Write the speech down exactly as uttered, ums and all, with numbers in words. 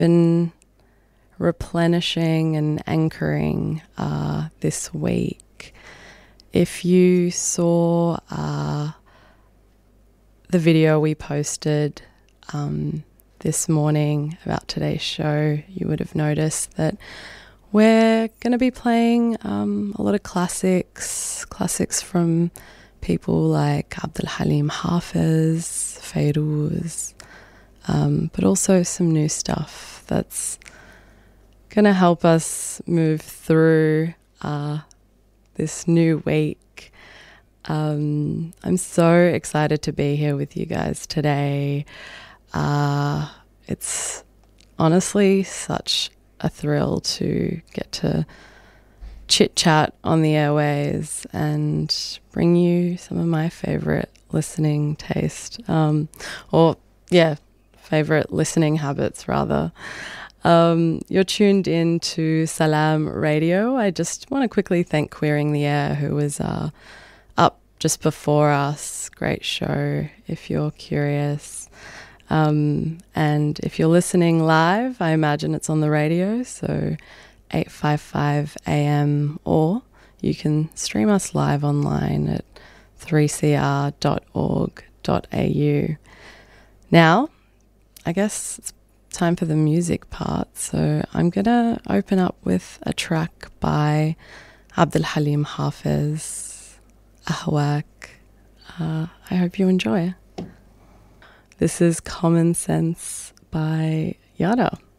been replenishing and anchoring uh, this week. If you saw uh, the video we posted um, this morning about today's show, you would have noticed that we're going to be playing um, a lot of classics, classics from people like Abdul Halim Hafiz, Fairuz, um, but also some new stuff that's going to help us move through uh, this new week. Um, I'm so excited to be here with you guys today. Uh, it's honestly such a thrill to get to chit chat on the airways and bring you some of my favorite listening taste, um, or yeah, favorite listening habits rather. Um, you're tuned in to Salam Radio. I just want to quickly thank Queering the Air, who was uh, up just before us. Great show if you're curious. Um, and if you're listening live, I imagine it's on the radio, so eight fifty-five A M, or you can stream us live online at three c r dot org dot a u. Now, I guess it's time for the music part, so I'm gonna open up with a track by Abdul Halim Hafiz, Ahwak. Uh, I hope you enjoy. This is Common Sense by Yada.